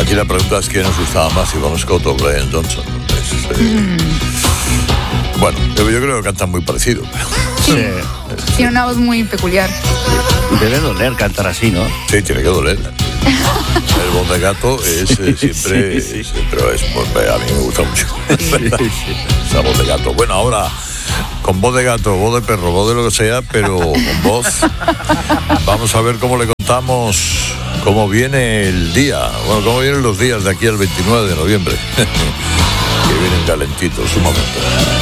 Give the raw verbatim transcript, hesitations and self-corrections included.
Aquí la pregunta es quién nos gustaba más, si Bon Scott o Brian Johnson. Entonces, eh, mm. Bueno, yo, yo creo que cantan muy parecido. Sí. Tiene una voz muy peculiar. Debe doler cantar así, ¿no? Sí, tiene que doler. El voz de gato es eh, siempre, sí, sí, sí. Pero es, a mí me gusta mucho. Sí, sí. Esa voz de gato. Bueno, ahora con voz de gato, voz de perro, voz de lo que sea, pero con voz. Vamos a ver cómo le contamos cómo viene el día. Bueno, cómo vienen los días de aquí al veintinueve de noviembre. Que vienen calentitos, un momento.